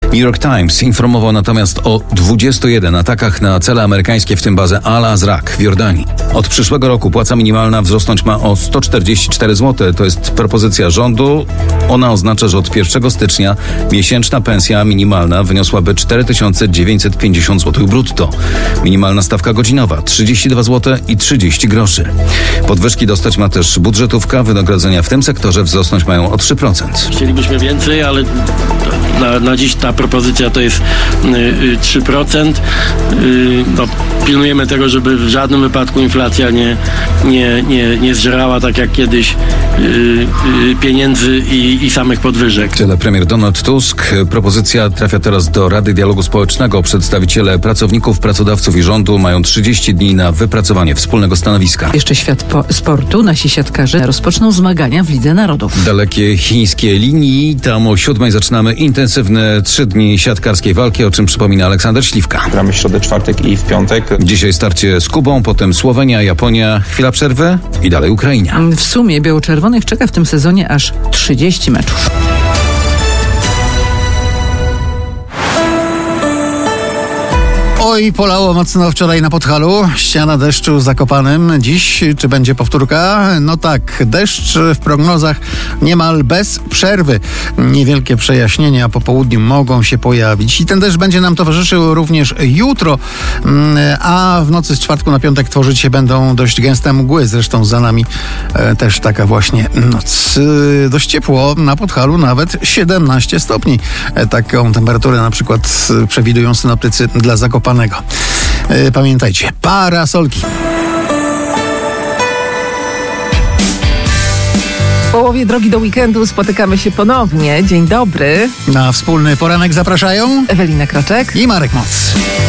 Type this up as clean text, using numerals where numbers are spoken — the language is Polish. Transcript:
New York Times informował natomiast o 21 atakach na cele amerykańskie, w tym bazę Al-Azraq w Jordanii. Od przyszłego roku płaca minimalna wzrosnąć ma o 144 zł. To jest propozycja rządu. Ona oznacza, że od 1 stycznia miesięczna pensja minimalna wyniosłaby 4950 zł brutto. Minimalna stawka godzinowa 32 zł i 30 groszy. Podwyżki dostać ma też budżetówka. Wynagrodzenia w tym sektorze wzrosnąć mają o 3%. Chcielibyśmy więcej, ale na dziś ta propozycja to jest 3%. Pilnujemy tego, żeby w żadnym wypadku inflacja nie zżerała tak jak kiedyś pieniędzy i samych podwyżek. Tyle premier Donald Tusk. Propozycja trafia teraz do Rady Dialogu Społecznego. Przedstawiciele pracowników, pracodawców i rządu mają 30 dni na wypracowanie wspólnego stanowiska. Jeszcze świat sportu. Nasi siatkarze rozpoczną zmagania w Lidze Narodów. Dalekie chińskie linii. Tam o 7:00 zaczynamy intensywne 3 dni siatkarskiej walki, o czym przypomina Aleksander Śliwka. Gramy w środę, czwartek i w piątek. Dzisiaj starcie z Kubą, potem Słowenia, Japonia, chwila przerwy i dalej Ukraina. W sumie biało-czerwonych czeka w tym sezonie aż 30 meczów. Oj, polało mocno wczoraj na Podhalu. Ściana deszczu w Zakopanem. Dziś, czy będzie powtórka? No tak, deszcz w prognozach niemal bez przerwy. Niewielkie przejaśnienia po południu mogą się pojawić. I ten deszcz będzie nam towarzyszył również jutro, a w nocy z czwartku na piątek tworzyć się będą dość gęste mgły. Zresztą za nami też taka właśnie noc. Dość ciepło na Podhalu, nawet 17 stopni. Taką temperaturę na przykład przewidują synoptycy dla Zakopanego. Pamiętajcie, parasolki. W połowie drogi do weekendu spotykamy się ponownie. Dzień dobry. Na wspólny poranek zapraszają Ewelina Kroczek i Marek Moc.